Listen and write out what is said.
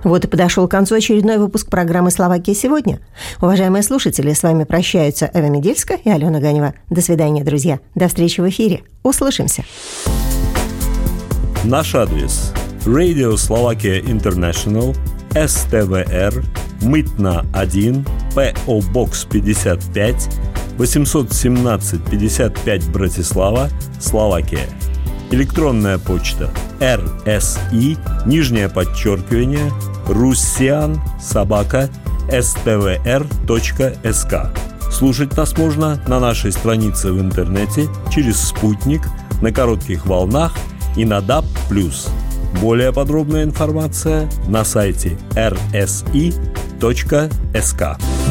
Вот и подошел к концу очередной выпуск программы «Словакия сегодня». Уважаемые слушатели, с вами прощаются Эва Медельска и Алена Ганева. До свидания, друзья. До встречи в эфире. Услышимся. Наш адрес: Radio Slovakia International, СТВР, Мытна 1, ПО Бокс 55, 817 55 Братислава, Словакия. Электронная почта: russian@russian@stvr.sk. Слушать нас можно на нашей странице в интернете, через спутник, на коротких волнах и на DAB+. Более подробная информация на сайте rsi.sk.